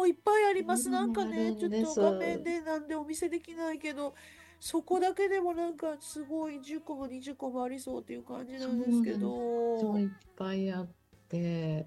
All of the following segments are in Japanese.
いっぱいあります。なん今もあるかね、ちょんです。 っと画面でなんでお見せできないけど、そこだけでもなんかすごい10個も20個もありそうっていう感じそなんですけうなんです。そうど、 いっぱいあって、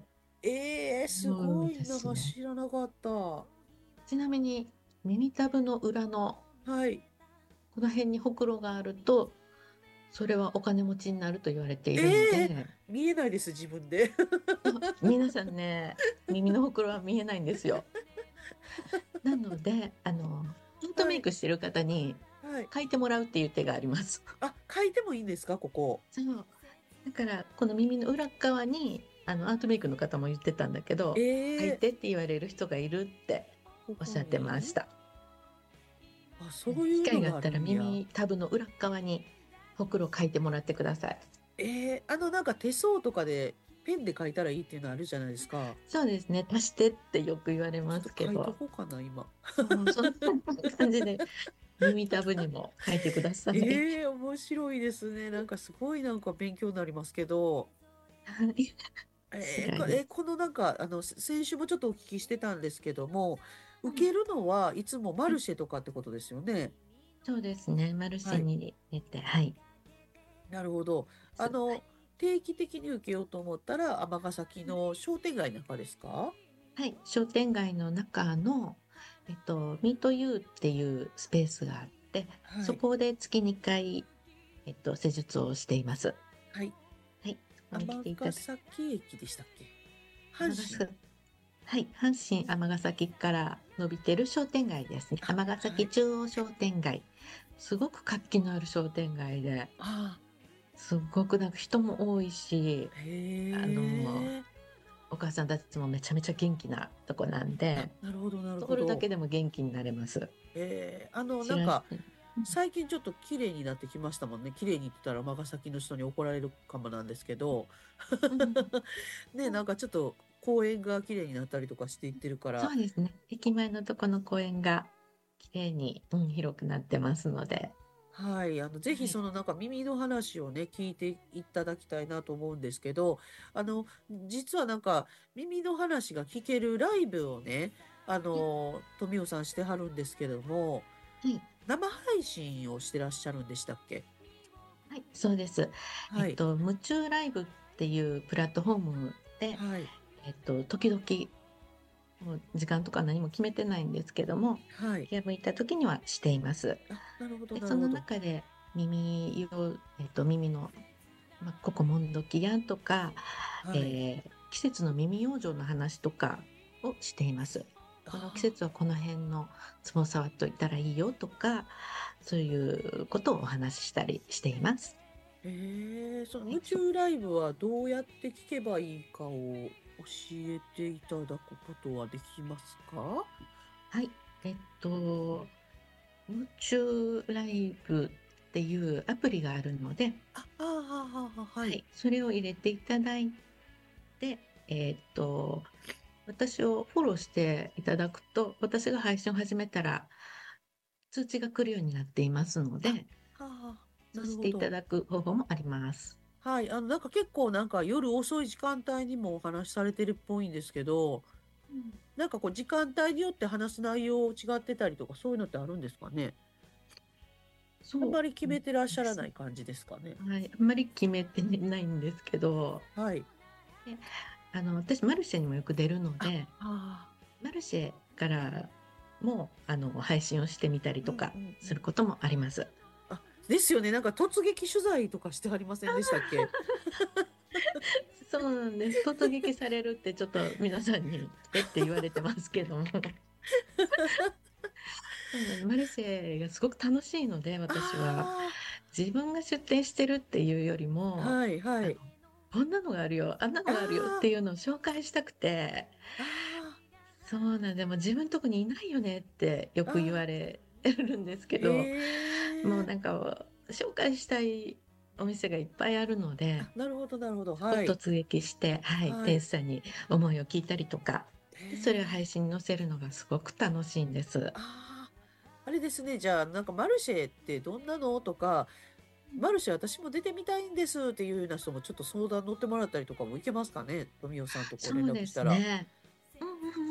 すそうでごい、なんかすね。 知らなかった。はちなみに、耳たぶの裏の、 い。 この辺にほくろがあると、それはお金持ちになると言われていえるのえで、 見えないです、自分で。 皆さんね、耳のほくろは見えないんですよ。なので、アートはい。 メイクしてる方にはい。 書いてもらうっていう手があります。 あ、書いてもいいんですか、ここ。 そう。だから、この耳の裏側に、アートメイクの方も言ってたんだけど、書いええてって言われる人がいるってここおっしゃってましに。 た。 あ、そね、 ういうのがあ機会があったるんや。 ら耳たぶの裏側にほくろ書いてもらってください。 なんか手相とかでペンで書いたらいいっていうのあるじゃないですか。 そうですね。足してってよく言われまちょっと書いとすけど、 こうかな、今。 そう、そんな感じで耳たぶにも書いてください。 面白いですね。なんかすごいなんか勉強になりますけど、 はい。白いです。 このなんか、先週もちょっとお聞きしてたんですけども、 うん。 受けるのはいつもマはい。 ルシェとかってことですよね。 そうですね。マルシェはい。 に入れて、はい。 なるほど。あの、定期的に受けようと思ったら、尼崎の商店街の中ですか？ はい。商店街の中の、ミートユーっていうスペースがあって、 はい。 そこで月2回、施術をしています。 はい。 はい。そこに来ていた尼だ崎駅でしたっけ？阪神。 尼崎、はい。阪神尼崎から伸びてる商店街ですね。 あ、 尼はい。 崎中央商店街。すごく活気のある商店街で、 あすごくなんか人も多いし、 あ、 あの、 へえ。 お母さんたちもめちゃめちゃ元気なとこなんあ、 で、 なるほど、なるほど。 通るだけでも元気になれます。 なんか、 知らして。うん。 最近ちょっと綺麗になってきましたもんね。綺麗に言ってたら尼崎の人に怒られるかもなんですけど。 うん。 ね、なんかちょっと公園が綺麗になったりとかしていってるから、 そうですね。駅前のとこの公園が綺麗に、広くなってますので。 はい。ぜひはい。 そのなんか耳の話をね、聞いていただきたいなと思うんですけど、実はなんか耳の話が聞けるライブをね、富尾さんしてはるんですけども、 はい。 生配信をしてらっしゃるんでしたっけ？ はい。そうです。 はい。 夢中ライブっていうプラットフォームで、 はい。 時々、もう時間とか何も決めてないんですけども、 はい。 気が向いた時にはしています。 あ、なるほど、 で、そのなるほど。 中で耳の、ここもんどきやんとか、 はい。 季節の耳養生の話とかをしています。この季あ節はこの辺のツボを触っといたらいいよとか、そういうことをお話ししたりしています。 あ、そのはい、 夢中ライブはどうやって聞けばいいかを教えていただくことはできますか？ はい。夢中ライブっていうアプリがあるので、 はい。 はい。それを入れていただいて、私をフォローしていただくと、私が配信を始めたら通知が来るようになっていますのあ、 で、 なそうしていたるほど。 だく方法もあります。 はい。なんか結構なんか夜遅い時間帯にもお話しされてるっぽいんですけど、 うん。 なんかこう時間帯によって話す内容違ってたりとかそういうのってあるんですかね？あんそうまり決めてらっしゃらですね。 ない感じですかね？ はい。あんまり決めてないんですけど、 はい。 で、私、マルシェにもよく出るのあ、 で、 ああ。 マルシェからも、配信をしてみたりうんとかうんうん。 することもあります。 あ、ですよね。なんか突撃取材とかしてはりませんでしたっけ？ そうなんです。突撃されるってちょっと皆さんに、って言われてますけども。そうなんです。マルシェがすごく楽しいので、私は。 あ自分が出店してるっていうよりあ、 も、 はいはあの、 い。 こんなのがあるよ、あんなのがあるよってあいうのを紹介したくて、 あ、 そうなんで、も自分のとこにいないよねってよく言わああ、 れるんですけど、もうええなんか、紹介したいお店がいっぱいあるので、 あ、なるほどなるほど。 そこはい。 突撃して、はい、 はい。 店主さんに思いを聞いたりとか、で、それを配ええ信に載せるのがすごく楽しいんです。 ああ、あれですね。じゃあ、なんかマルシェってどんなのとか、マルシェ私も出てみたいんですっていうような人もちょっと相談乗ってもらったりとかもいけますかね？富代さんとこう連そうで絡したら。 すね。